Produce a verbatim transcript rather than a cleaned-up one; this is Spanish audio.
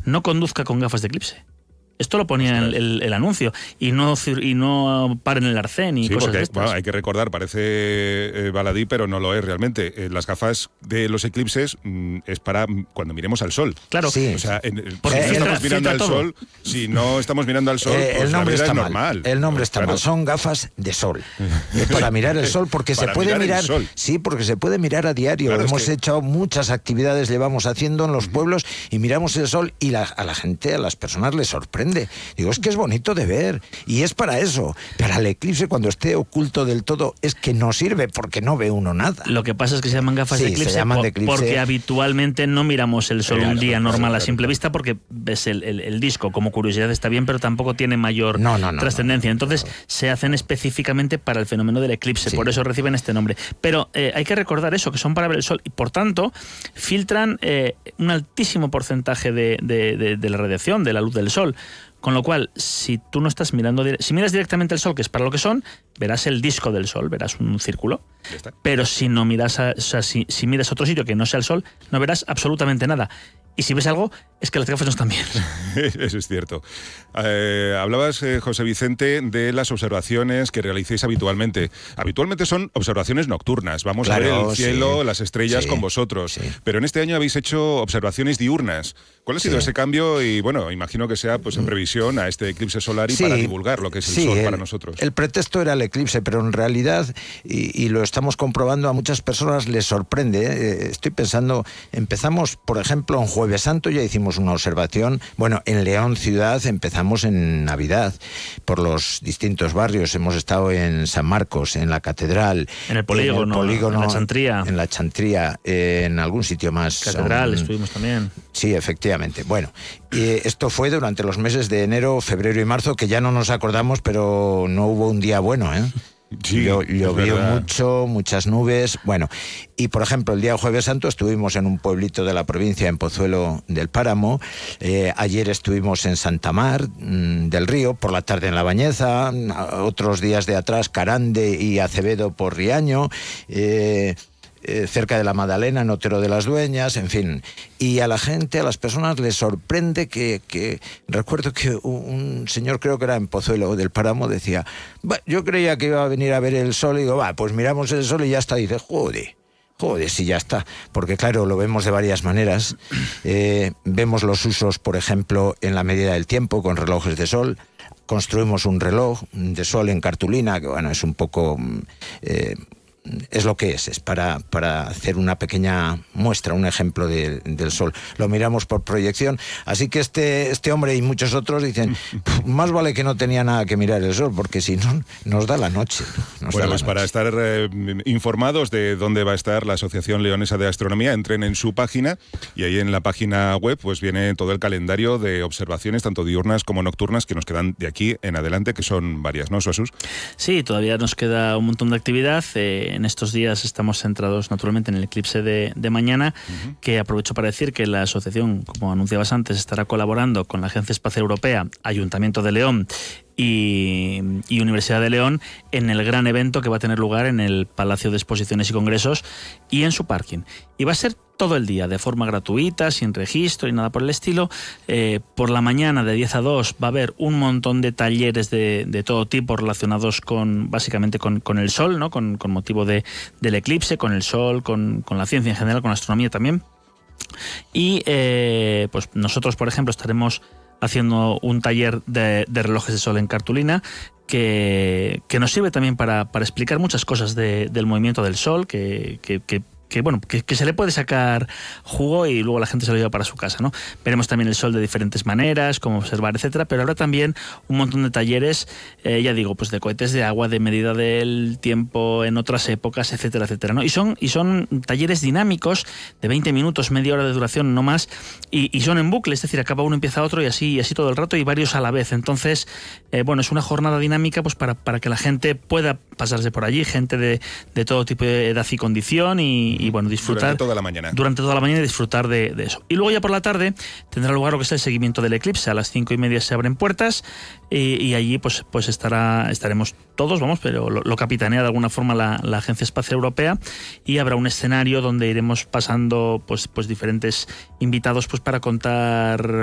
no conduzca con gafas de eclipse. Esto lo ponía en el, el, el anuncio, y no y no paren el arcén y sí, cosas porque, de estas. Bueno, hay que recordar, parece eh, baladí, pero no lo es realmente. Eh, las gafas de los eclipses mm, es para cuando miremos al sol. Claro. Sí. O sea, en, en, porque si no estamos mirando al todo. sol, si no estamos mirando al sol, eh, pues el nombre la vida está es mal. normal. El nombre está claro. mal. Son gafas de sol. Es para mirar el sol, porque Para se puede mirar el mirar. sol. Sí, porque se puede mirar a diario. Claro, Hemos es que... hecho muchas actividades, llevamos haciendo en los uh-huh. pueblos, y miramos el sol y la, a la gente, a las personas les sorprende. Digo, es que es bonito de ver, y es para eso. Para el eclipse, cuando esté oculto del todo, es que no sirve, porque no ve uno nada. Lo que pasa es que se llaman gafas sí, de, eclipse se llaman por, de eclipse porque habitualmente no miramos el sol claro, un día claro, normal claro, a simple claro. vista, porque ves el, el, el disco, como curiosidad está bien, pero tampoco tiene mayor no, no, no, trascendencia. No, no, Entonces no, no. se hacen específicamente para el fenómeno del eclipse, sí. por eso reciben este nombre. Pero eh, hay que recordar eso, que son para ver el sol, y por tanto filtran eh, un altísimo porcentaje de, de, de, de la radiación, de la luz del sol. Con lo cual, si tú no estás mirando, si miras directamente el sol, que es para lo que son, verás el disco del sol, verás un círculo. Pero si no miras, a, o sea, si, si miras a otro sitio que no sea el sol, no verás absolutamente nada. Y si ves algo, es que las gafas no están bien. Eso es cierto. Eh, hablabas, eh, José Vicente, de las observaciones que realicéis habitualmente. Habitualmente son observaciones nocturnas. Vamos claro, a ver el cielo, sí, las estrellas sí, con vosotros. Sí. Pero en este año habéis hecho observaciones diurnas. ¿Cuál ha sido sí. ese cambio? Y bueno, imagino que sea pues en previsión a este eclipse solar y sí, para divulgar lo que es el sí, sol el, para nosotros. El pretexto era el eclipse, pero en realidad, y, y lo estamos comprobando, a muchas personas les sorprende. ¿eh? Estoy pensando, empezamos, por ejemplo, en Jueves Santo ya hicimos una observación. Bueno, en León ciudad empezamos en Navidad, por los distintos barrios. Hemos estado en San Marcos, en la Catedral, en el polígono, en, el polígono, en la Chantría, en la Chantría, en algún sitio más. Catedral, aún... estuvimos también. Sí, efectivamente. Bueno, y esto fue durante los meses de enero, febrero y marzo, que ya no nos acordamos, pero no hubo un día bueno, ¿eh? Sí, Llo, llovió mucho, muchas nubes. Bueno, y por ejemplo, el día Jueves Santo estuvimos en un pueblito de la provincia, en Pozuelo del Páramo. Eh, ayer estuvimos en Santa Mar mmm, del Río, por la tarde en La Bañeza. Otros días de atrás, Carande y Acevedo por Riaño. Eh, Eh, cerca de la Madalena, en Otero de las Dueñas, en fin. Y a la gente, a las personas, les sorprende que... que recuerdo que un señor, creo que era en Pozuelo del Páramo, decía, yo creía que iba a venir a ver el sol, y digo, va, pues miramos el sol y ya está. Y dice, joder, joder, sí, ya está. Porque claro, lo vemos de varias maneras. Eh, vemos los usos, por ejemplo, en la medida del tiempo, con relojes de sol. Construimos un reloj de sol en cartulina, que bueno, es un poco... Eh, es lo que es, es para, para hacer una pequeña muestra, un ejemplo de, del sol. Lo miramos por proyección, así que este, este hombre y muchos otros dicen, más vale que no tenía nada que mirar el sol, porque si no, nos da la noche. Nos bueno, da pues la para noche. estar eh, informados de dónde va a estar la Asociación Leonesa de Astronomía, entren en su página, y ahí en la página web pues viene todo el calendario de observaciones, tanto diurnas como nocturnas, que nos quedan de aquí en adelante, que son varias, ¿no, Suasus? Sí, todavía nos queda un montón de actividad. Eh, en estos días estamos centrados naturalmente en el eclipse de, de mañana, uh-huh. que aprovecho para decir que la asociación, como anunciabas antes, estará colaborando con la Agencia Espacial Europea, Ayuntamiento de León y, y Universidad de León en el gran evento que va a tener lugar en el Palacio de Exposiciones y Congresos y en su parking. Y va a ser todo el día, de forma gratuita, sin registro y nada por el estilo. Eh, por la mañana, de diez a dos, va a haber un montón de talleres de, de todo tipo relacionados con, básicamente, con, con el sol, ¿no? Con, con motivo de, del eclipse, con el sol, con, con la ciencia en general, con la astronomía también. Y eh, pues nosotros, por ejemplo, estaremos haciendo un taller de, de relojes de sol en cartulina, que, que nos sirve también para, para explicar muchas cosas de, del movimiento del sol, que, que, que que bueno, que, que se le puede sacar jugo y luego la gente se lo lleva para su casa, ¿no? Veremos también el sol de diferentes maneras, cómo observar, etcétera, pero habrá también un montón de talleres, eh, ya digo, pues de cohetes de agua, de medida del tiempo en otras épocas, etcétera, etcétera, ¿no? Y son, y son talleres dinámicos de veinte minutos, media hora de duración, no más, y, y son en bucle, es decir, acaba uno, empieza otro y así, y así todo el rato y varios a la vez. Entonces, eh, bueno, es una jornada dinámica pues para, para que la gente pueda pasarse por allí, gente de, de todo tipo de edad y condición y y bueno, disfrutar durante toda la mañana. Durante toda la mañana y disfrutar de, de eso. Y luego ya por la tarde tendrá lugar lo que es el seguimiento del eclipse. A las cinco y media se abren puertas y, y allí pues, pues estará, estaremos todos, vamos, pero lo, lo capitanea de alguna forma la, la Agencia Espacial Europea, y habrá un escenario donde iremos pasando pues, pues diferentes invitados pues para contar